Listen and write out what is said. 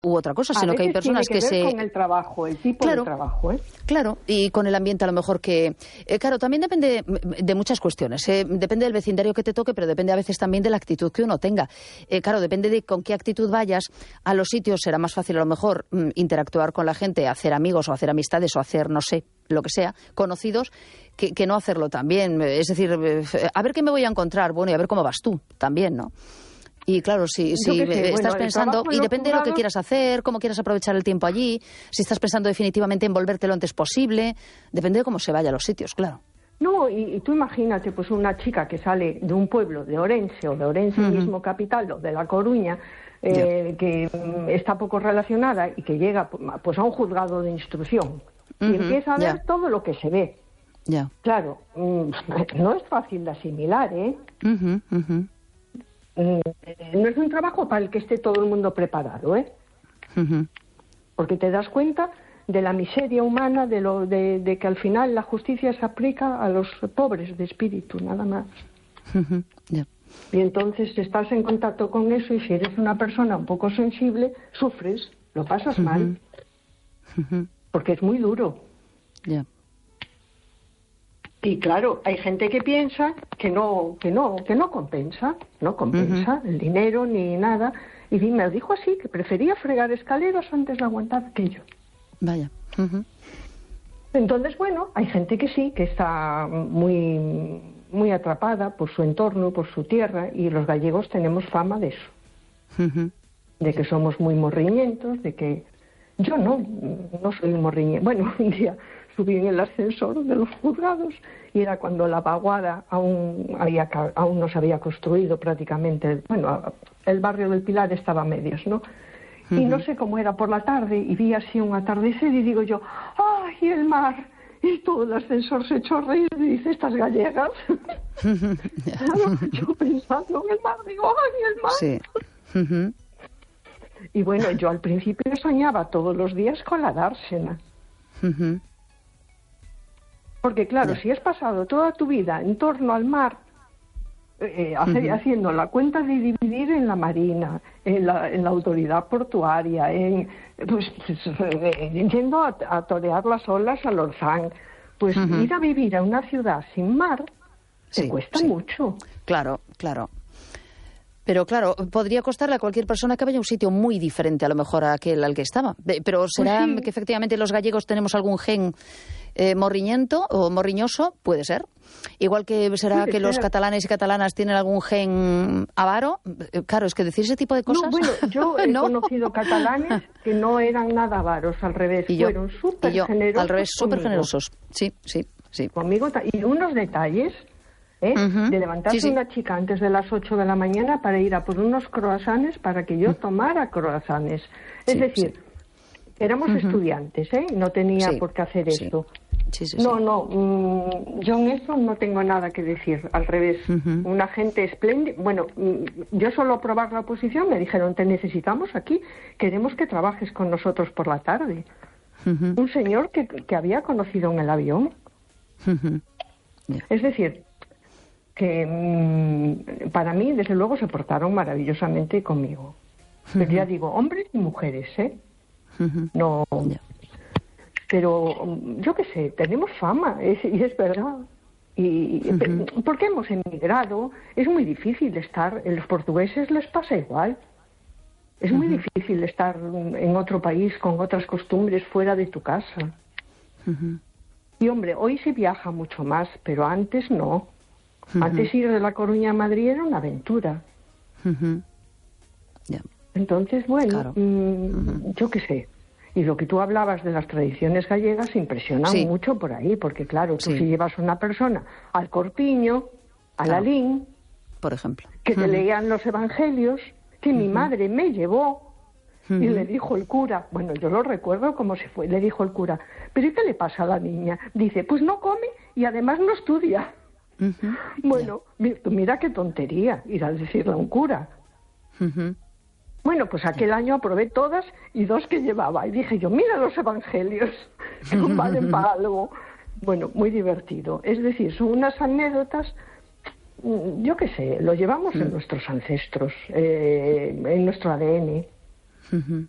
u otra cosa, sino que hay personas tiene que ver con el trabajo, el tipo de trabajo, ¿eh? Claro, y con el ambiente a lo mejor que... claro, también depende de muchas cuestiones. Depende del vecindario que te toque, pero depende a veces también de la actitud que uno tenga. Claro, depende de con qué actitud vayas a los sitios. Será más fácil a lo mejor interactuar con la gente, hacer amigos o hacer amistades o hacer, no sé, lo que sea, conocidos, que no hacerlo también. Es decir, a ver qué me voy a encontrar, bueno, y a ver cómo vas tú también, ¿no? Y claro, si estás pensando, y depende de lo que quieras hacer, cómo quieras aprovechar el tiempo allí, si estás pensando definitivamente en volverte lo antes posible, depende de cómo se vaya a los sitios, claro. No, y tú imagínate, pues una chica que sale de un pueblo de Orense, o de Orense mismo capital, o de La Coruña, que está poco relacionada y que llega pues a un juzgado de instrucción y empieza a ver todo lo que se ve. Claro, no es fácil de asimilar, ¿eh? No es un trabajo para el que esté todo el mundo preparado, ¿eh? Porque te das cuenta de la miseria humana, de que al final la justicia se aplica a los pobres de espíritu, nada más. Y entonces estás en contacto con eso, y si eres una persona un poco sensible, sufres, lo pasas mal, porque es muy duro. Y claro, hay gente que piensa que no compensa el dinero ni nada. Y me dijo así, que prefería fregar escaleras antes de aguantar aquello. Vaya. Entonces, bueno, hay gente que sí, que está muy, muy atrapada por su entorno, por su tierra, y los gallegos tenemos fama de eso. De que somos muy morriñentos, de que... Yo no soy morriñento. Bueno, un día subí en el ascensor de los juzgados y era cuando la vaguada aún no se había construido prácticamente. Bueno, el barrio del Pilar estaba a medias, ¿no? Y no sé cómo era por la tarde, y vi así un atardecer y digo yo, ¡ay, el mar! Y todo el ascensor se echó a reír y dice, estas gallegas. Claro, yo pensando en el mar, digo, ¡ay, el mar! Y bueno, yo al principio soñaba todos los días con la dársena. Porque claro, si has pasado toda tu vida en torno al mar, haciendo la cuenta de dividir en la Marina, en la autoridad portuaria, yendo a torear las olas al Orzán, pues ir a vivir a una ciudad sin mar te cuesta mucho. Claro. Pero claro, podría costarle a cualquier persona que vaya a un sitio muy diferente a lo mejor a aquel al que estaba. Pero ¿será que efectivamente los gallegos tenemos algún gen morriñento o morriñoso? Puede ser. Igual que será que los catalanes y catalanas tienen algún gen avaro. Claro, es que decir ese tipo de cosas... No, bueno, yo he conocido catalanes que no eran nada avaros, al revés. Fueron súper generosos. Al revés, súper generosos. Sí. Conmigo, y unos detalles... de levantarse una chica antes de las 8 de la mañana para ir a por unos croissants para que yo tomara croissants. Es decir, éramos estudiantes, no tenía por qué hacer esto. Yo en eso no tengo nada que decir, al revés. Una gente espléndida. Bueno, yo solo probar la oposición me dijeron, te necesitamos aquí, queremos que trabajes con nosotros por la tarde. Un señor que había conocido en el avión. Es decir, que para mí, desde luego, se portaron maravillosamente conmigo. Pero ya digo, hombres y mujeres, No... Pero, yo qué sé, tenemos fama, y es verdad. Porque hemos emigrado, es muy difícil estar... Los portugueses les pasa igual. Es muy difícil estar en otro país con otras costumbres fuera de tu casa. Y, hombre, hoy se viaja mucho más, pero antes no. Antes ir de La Coruña a Madrid era una aventura. Entonces, bueno, yo qué sé. Y lo que tú hablabas de las tradiciones gallegas impresiona mucho por ahí, porque claro, tú si llevas a una persona al Corpiño, a Lalín, por ejemplo, que te leían los evangelios, que mi madre me llevó, y le dijo el cura, bueno, yo lo recuerdo como si fue, le dijo el cura, ¿pero y qué le pasa a la niña? Dice, pues no come y además no estudia. Bueno, mira qué tontería ir a decirle a un cura. Bueno, pues aquel año aprobé todas y 2 que llevaba. Y dije yo, mira los evangelios, que no valen para algo. Bueno, muy divertido. Es decir, son unas anécdotas, yo qué sé, lo llevamos en nuestros ancestros, en nuestro ADN.